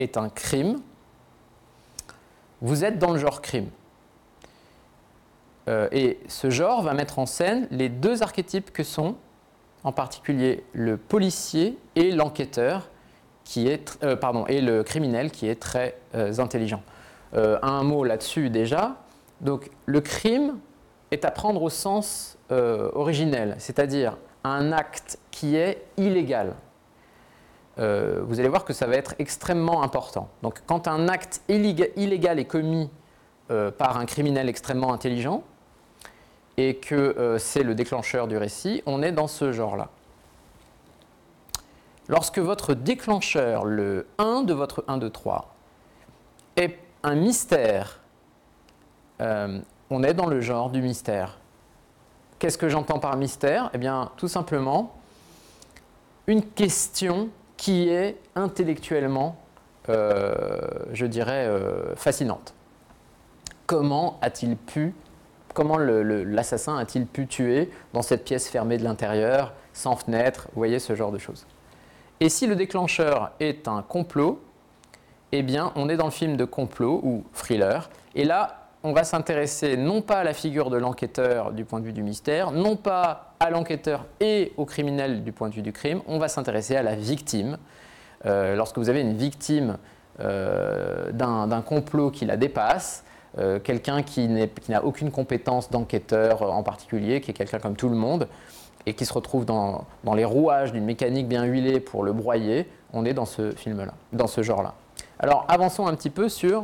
est un crime, vous êtes dans le genre crime. Et ce genre va mettre en scène les deux archétypes que sont, en particulier, le policier et l'enquêteur, et le criminel qui est très intelligent. Un mot là-dessus déjà. Donc, le crime est à prendre au sens originel, c'est-à-dire un acte qui est illégal. Vous allez voir que ça va être extrêmement important. Donc, quand un acte illégal est commis par un criminel extrêmement intelligent et que c'est le déclencheur du récit, on est dans ce genre-là. Lorsque votre déclencheur, le 1 de votre 1, 2, 3, est un mystère, on est dans le genre du mystère. Qu'est-ce que j'entends par mystère? Eh bien, tout simplement, une question qui est intellectuellement, je dirais, fascinante. Comment l'assassin a-t-il pu tuer dans cette pièce fermée de l'intérieur, sans fenêtre, vous voyez ce genre de choses. Et si le déclencheur est un complot, eh bien, on est dans le film de complot ou thriller. Et là, on va s'intéresser non pas à la figure de l'enquêteur du point de vue du mystère, non pas à l'enquêteur et au criminel du point de vue du crime, on va s'intéresser à la victime. Lorsque vous avez une victime d'un complot qui la dépasse, quelqu'un qui n'a aucune compétence d'enquêteur en particulier, qui est quelqu'un comme tout le monde, et qui se retrouve dans les rouages d'une mécanique bien huilée pour le broyer, on est dans ce film-là, dans ce genre-là. Alors avançons un petit peu sur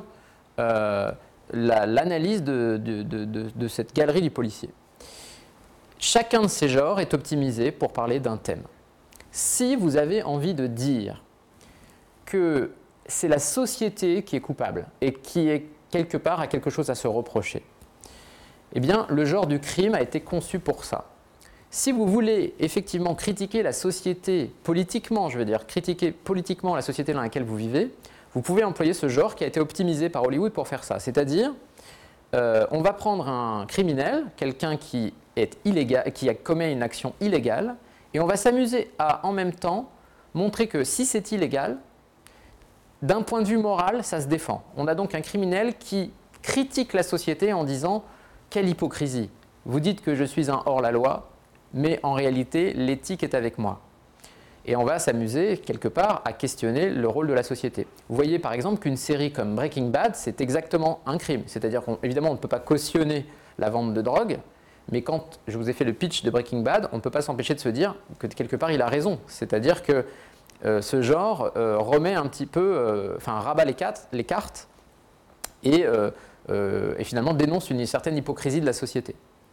l'analyse de cette galerie du policier. Chacun de ces genres est optimisé pour parler d'un thème. Si vous avez envie de dire que c'est la société qui est coupable et qui est quelque part a quelque chose à se reprocher, eh bien le genre du crime a été conçu pour ça. Si vous voulez effectivement critiquer la société politiquement, je veux dire critiquer politiquement la société dans laquelle vous vivez, vous pouvez employer ce genre qui a été optimisé par Hollywood pour faire ça. C'est-à-dire, on va prendre un criminel, quelqu'un qui est illégal, qui a commis une action illégale, et on va s'amuser à en même temps montrer que si c'est illégal, d'un point de vue moral, ça se défend. On a donc un criminel qui critique la société en disant « quelle hypocrisie, vous dites que je suis un hors-la-loi, mais en réalité, l'éthique est avec moi. » Et on va s'amuser, quelque part, à questionner le rôle de la société. Vous voyez par exemple qu'une série comme Breaking Bad, c'est exactement un crime. C'est-à-dire qu'évidemment, on ne peut pas cautionner la vente de drogue, mais quand je vous ai fait le pitch de Breaking Bad, on ne peut pas s'empêcher de se dire que quelque part, il a raison. C'est-à-dire que ce genre remet un petit peu, rabat les cartes et finalement dénonce une certaine hypocrisie de la société.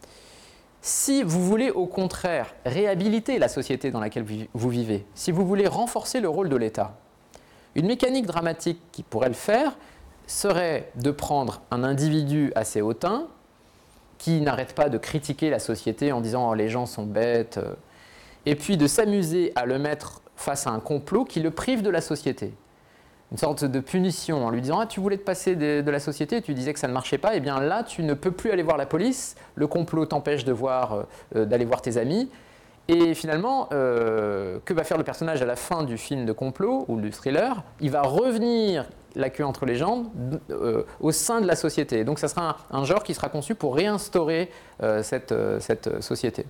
Si vous voulez au contraire réhabiliter la société dans laquelle vous vivez, si vous voulez renforcer le rôle de l'État, une mécanique dramatique qui pourrait le faire serait de prendre un individu assez hautain qui n'arrête pas de critiquer la société en disant « oh, les gens sont bêtes », et puis de s'amuser à le mettre face à un complot qui le prive de la société. Une sorte de punition en lui disant « ah, tu voulais te passer de la société, tu disais que ça ne marchait pas, et bien là, tu ne peux plus aller voir la police, le complot t'empêche d'aller voir tes amis. » Et finalement, que va faire le personnage à la fin du film de complot ou du thriller? Il va revenir la queue entre les jambes au sein de la société. Donc ça sera un genre qui sera conçu pour réinstaurer cette société.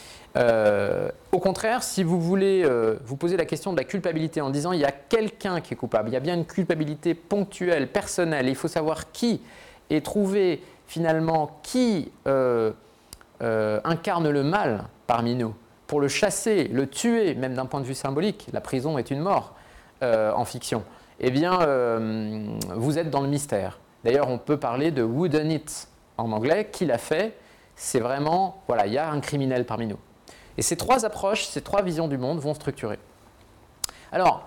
Au contraire, si vous voulez vous poser la question de la culpabilité en disant il y a quelqu'un qui est coupable, il y a bien une culpabilité ponctuelle, personnelle, et il faut savoir qui, et trouver finalement qui incarne le mal parmi nous, pour le chasser, le tuer, même d'un point de vue symbolique, la prison est une mort en fiction, eh bien vous êtes dans le mystère. D'ailleurs, on peut parler de whodunit it en anglais, qui l'a fait, c'est vraiment, voilà, il y a un criminel parmi nous. Et ces trois approches, ces trois visions du monde vont structurer. Alors,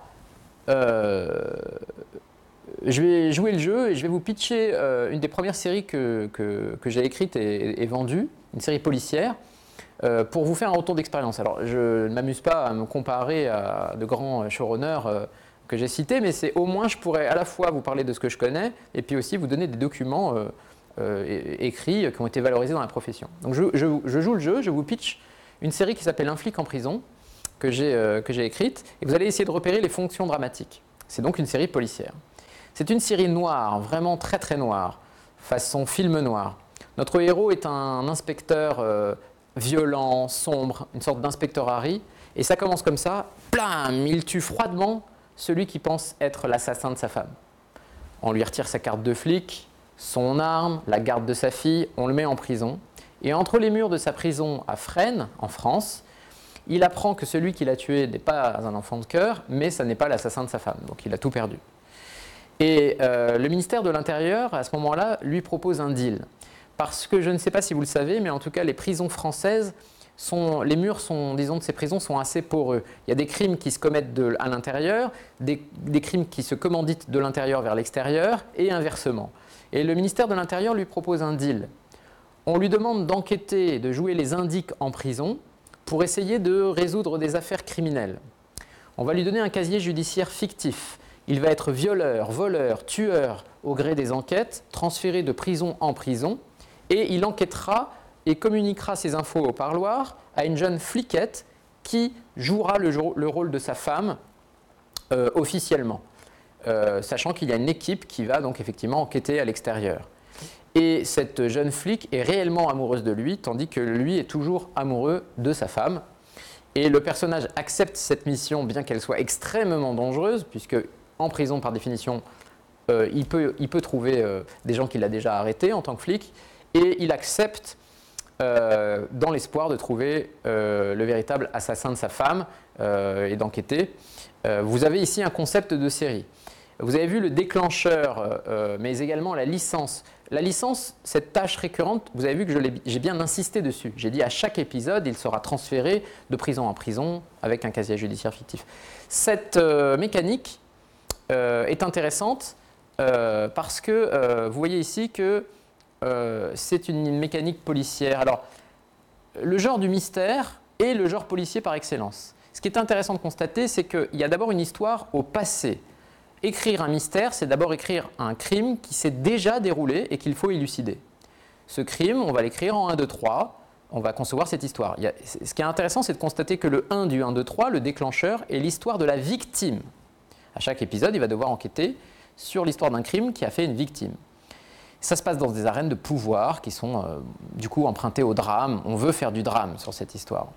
je vais jouer le jeu et je vais vous pitcher une des premières séries que j'ai écrites et vendues, une série policière, pour vous faire un retour d'expérience. Alors, je ne m'amuse pas à me comparer à de grands showrunners que j'ai cités, mais c'est au moins je pourrais à la fois vous parler de ce que je connais et puis aussi vous donner des documents écrits qui ont été valorisés dans la profession. Donc, je joue le jeu, je vous pitch une série qui s'appelle Un flic en prison, que j'ai écrite, et vous allez essayer de repérer les fonctions dramatiques. C'est donc une série policière. C'est une série noire, vraiment très très noire, façon film noir. Notre héros est un inspecteur violent, sombre, une sorte d'inspecteur Harry, et ça commence comme ça, plam, il tue froidement celui qui pense être l'assassin de sa femme. On lui retire sa carte de flic, son arme, la garde de sa fille, on le met en prison. Et entre les murs de sa prison à Fresnes, en France, il apprend que celui qui l'a tué n'est pas un enfant de cœur, mais ça n'est pas l'assassin de sa femme. Donc il a tout perdu. Et le ministère de l'Intérieur, à ce moment-là, lui propose un deal. Parce que je ne sais pas si vous le savez, mais en tout cas, les prisons françaises, les murs de ces prisons sont assez poreux. Il y a des crimes qui se commettent à l'intérieur, des crimes qui se commanditent de l'intérieur vers l'extérieur, et inversement. Et le ministère de l'Intérieur lui propose un deal. On lui demande d'enquêter, de jouer les indiques en prison pour essayer de résoudre des affaires criminelles. On va lui donner un casier judiciaire fictif. Il va être violeur, voleur, tueur au gré des enquêtes, transféré de prison en prison, et il enquêtera et communiquera ses infos au parloir à une jeune fliquette qui jouera le rôle de sa femme officiellement, sachant qu'il y a une équipe qui va donc effectivement enquêter à l'extérieur. Et cette jeune flic est réellement amoureuse de lui, tandis que lui est toujours amoureux de sa femme. Et le personnage accepte cette mission, bien qu'elle soit extrêmement dangereuse, puisque en prison, par définition, il peut trouver des gens qu'il a déjà arrêtés en tant que flic, et il accepte dans l'espoir de trouver le véritable assassin de sa femme et d'enquêter. Vous avez ici un concept de série. Vous avez vu le déclencheur, mais également la licence. La licence, cette tâche récurrente, vous avez vu que j'ai bien insisté dessus. J'ai dit à chaque épisode, il sera transféré de prison en prison avec un casier judiciaire fictif. Cette mécanique est intéressante parce que vous voyez ici que c'est une mécanique policière. Alors, le genre du mystère est le genre policier par excellence. Ce qui est intéressant de constater, c'est qu'il y a d'abord une histoire au passé. Écrire un mystère, c'est d'abord écrire un crime qui s'est déjà déroulé et qu'il faut élucider. Ce crime, on va l'écrire en 1, 2, 3, on va concevoir cette histoire. Ce qui est intéressant, c'est de constater que le 1 du 1, 2, 3, le déclencheur, est l'histoire de la victime. À chaque épisode, il va devoir enquêter sur l'histoire d'un crime qui a fait une victime. Ça se passe dans des arènes de pouvoir qui sont du coup empruntées au drame. On veut faire du drame sur cette histoire.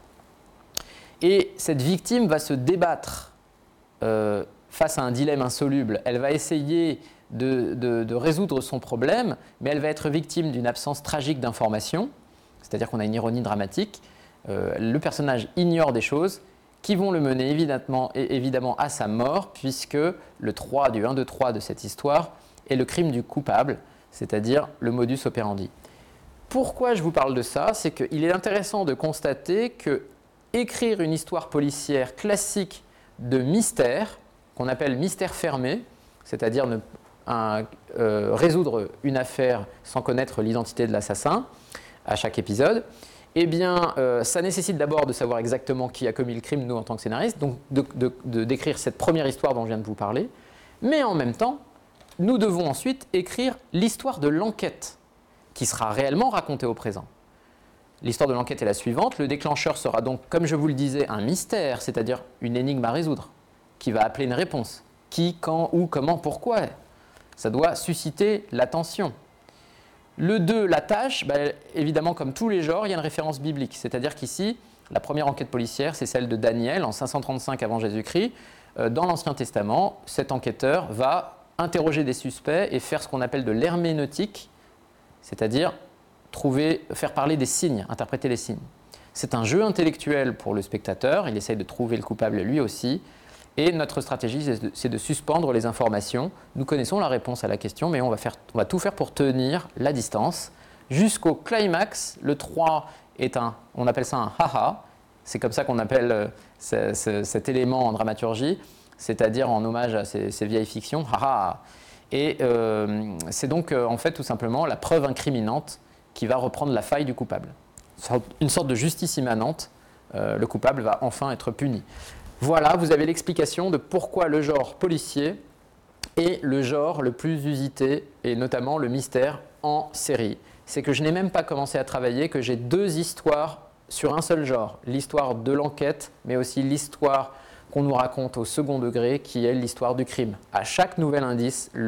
Et cette victime va se débattre face à un dilemme insoluble. Elle va essayer de résoudre son problème, mais elle va être victime d'une absence tragique d'information, c'est-à-dire qu'on a une ironie dramatique. Le personnage ignore des choses qui vont le mener évidemment à sa mort, puisque le 3 du 1, 2, 3 de cette histoire est le crime du coupable, c'est-à-dire le modus operandi. Pourquoi je vous parle de ça? C'est qu'il est intéressant de constater que écrire une histoire policière classique de mystère, qu'on appelle mystère fermé, c'est-à-dire résoudre une affaire sans connaître l'identité de l'assassin à chaque épisode, eh bien, ça nécessite d'abord de savoir exactement qui a commis le crime, nous en tant que scénaristes, donc d'écrire cette première histoire dont je viens de vous parler, mais en même temps, nous devons ensuite écrire l'histoire de l'enquête, qui sera réellement racontée au présent. L'histoire de l'enquête est la suivante. Le déclencheur sera donc, comme je vous le disais, un mystère, c'est-à-dire une énigme à résoudre, qui va appeler une réponse. Qui, quand, où, comment, pourquoi. Ça doit susciter l'attention. Le 2, la tâche, évidemment, comme tous les genres, il y a une référence biblique. C'est-à-dire qu'ici, la première enquête policière, c'est celle de Daniel en 535 avant Jésus-Christ. Dans l'Ancien Testament, cet enquêteur va interroger des suspects et faire ce qu'on appelle de l'herméneutique, c'est-à-dire faire parler des signes, interpréter les signes. C'est un jeu intellectuel pour le spectateur, il essaye de trouver le coupable lui aussi, et notre stratégie, c'est de suspendre les informations. Nous connaissons la réponse à la question, mais on va tout faire pour tenir la distance jusqu'au climax. Le 3 on appelle ça un haha, c'est comme ça qu'on appelle cet élément en dramaturgie, c'est-à-dire en hommage à ces vieilles fictions, haha. Et c'est donc en fait tout simplement la preuve incriminante qui va reprendre la faille du coupable. Une sorte de justice immanente, le coupable va enfin être puni. Voilà, vous avez l'explication de pourquoi le genre policier est le genre le plus usité, et notamment le mystère en série. C'est que je n'ai même pas commencé à travailler, que j'ai 2 histoires sur un seul genre. L'histoire de l'enquête, mais aussi l'histoire qu'on nous raconte au second degré, qui est l'histoire du crime. À chaque nouvel indice,